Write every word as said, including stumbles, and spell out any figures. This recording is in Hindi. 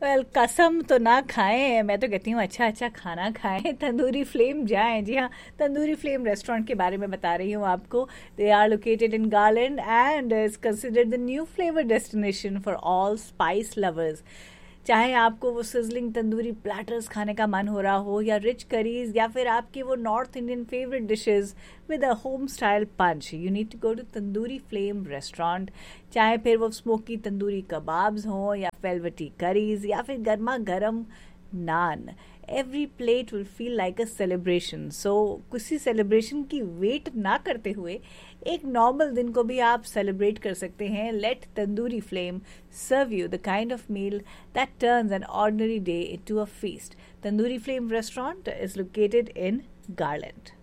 वेल well, कसम तो ना खाएं, मैं तो कहती हूँ अच्छा अच्छा खाना खाएं, तंदूरी फ्लेम जाएं। जी हाँ, तंदूरी फ्लेम रेस्टोरेंट के बारे में बता रही हूँ आपको। They are located in garland and is considered the new flavour destination for all spice lovers. चाहे आपको वो सिजलिंग तंदूरी प्लैटर्स खाने का मन हो रहा हो, या रिच करीज, या फिर आपकी वो north Indian favourite dishes with a home style punch, you need to go to tandoori flame restaurant. चाहे फिर वो स्मोकी तंदूरी कबाब्स हों, या वेलवेटी करीज, या फिर गर्मा गर्म नान, every plate will feel like a celebration. सो किसी सेलिब्रेशन की वेट ना करते हुए एक नॉर्मल दिन को भी आप सेलिब्रेट कर सकते हैं। Late tandoori flame serve you the kind of meal that turns an ordinary day into a feast. Tandoori flame restaurant is located in garland.